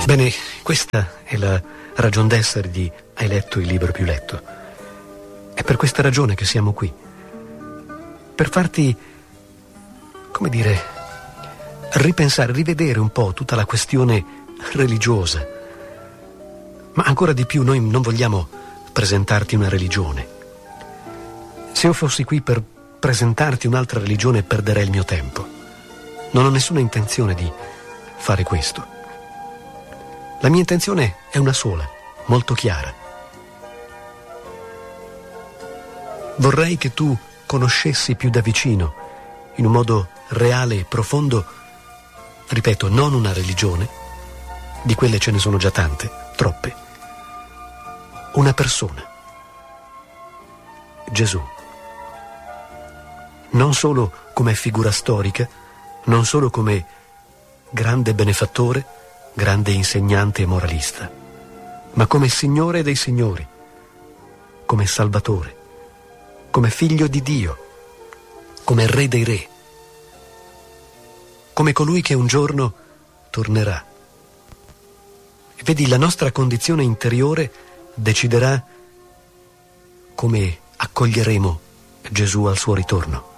Bene, questa è la ragion d'essere di Hai letto il libro più letto. È per questa ragione che siamo qui. Per farti, come dire, ripensare, rivedere un po' tutta la questione religiosa. Ma ancora di più, noi non vogliamo presentarti una religione. Se io fossi qui per presentarti un'altra religione, perderei il mio tempo. Non ho nessuna intenzione di fare questo. La mia intenzione è una sola, molto chiara. Vorrei che tu conoscessi più da vicino, in un modo reale e profondo, ripeto, non una religione, di quelle ce ne sono già tante, troppe, una persona, Gesù. Non solo come figura storica, non solo come grande benefattore, grande insegnante e moralista, ma come Signore dei Signori, come Salvatore, come Figlio di Dio, come Re dei Re, come colui che un giorno tornerà. E vedi, la nostra condizione interiore deciderà come accoglieremo Gesù al suo ritorno.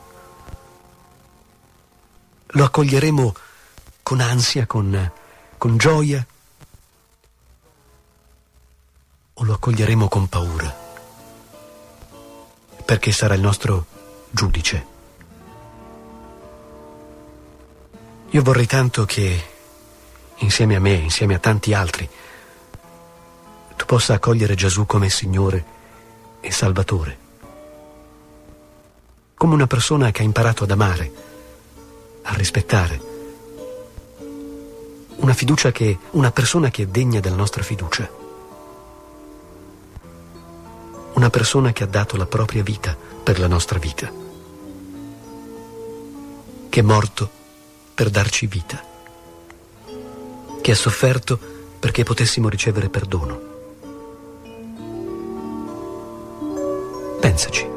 Lo accoglieremo con ansia, con gioia, o lo accoglieremo con paura, perché sarà il nostro giudice. Io vorrei tanto che, insieme a me, insieme a tanti altri, tu possa accogliere Gesù come Signore e Salvatore, come una persona che ha imparato ad amare, a rispettare, una persona che è degna della nostra fiducia, una persona che ha dato la propria vita per la nostra vita, che è morto per darci vita, che ha sofferto perché potessimo ricevere perdono. Pensaci.